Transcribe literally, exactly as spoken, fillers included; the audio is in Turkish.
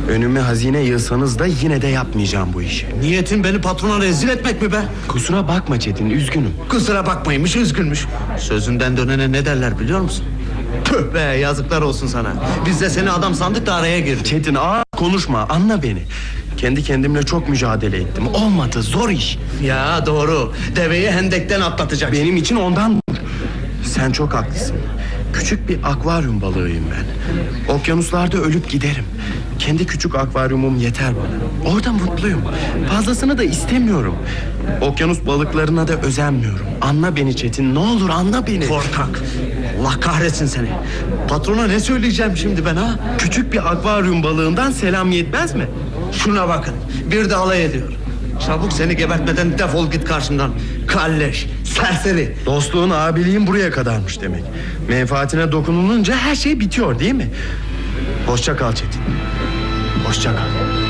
Önüme hazine yığsanız da yine de yapmayacağım bu işi. Niyetin beni patrona rezil etmek mi be? Kusura bakma Çetin, üzgünüm. Kusura bakmaymış, üzgünmüş. Sözünden dönene ne derler biliyor musun? Tüh be, yazıklar olsun sana. Biz de seni adam sandık da araya girdik. Çetin, aa konuşma, anla beni. Kendi kendimle çok mücadele ettim. Olmadı, zor iş. Ya doğru, deveyi hendekten atlatacaksın. Benim için ondan. Sen çok haklısın. Küçük bir akvaryum balığıyım ben. Okyanuslarda ölüp giderim. Kendi küçük akvaryumum yeter bana. Orada mutluyum. Fazlasını da istemiyorum. Okyanus balıklarına da özenmiyorum. Anla beni Çetin, ne olur anla beni. Korkak, Allah kahretsin seni. Patrona ne söyleyeceğim şimdi ben ha? Küçük bir akvaryum balığından selam yetmez mi? Şuna bakın, bir de alay ediyor. Çabuk seni gebertmeden defol git karşımdan. Kalleş, serseri. Dostluğun, abiliğin buraya kadarmış demek. Menfaatine dokunulunca her şey bitiyor değil mi? Hoşça kal Çetin. Hoşça kal.